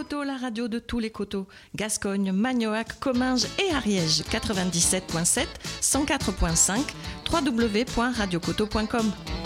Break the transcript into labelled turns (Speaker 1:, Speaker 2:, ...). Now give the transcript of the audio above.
Speaker 1: Coteaux, la radio de tous les coteaux. Gascogne, Magnoac, Comminges et Ariège. 97.7, 104.5, www.radiocoteaux.com.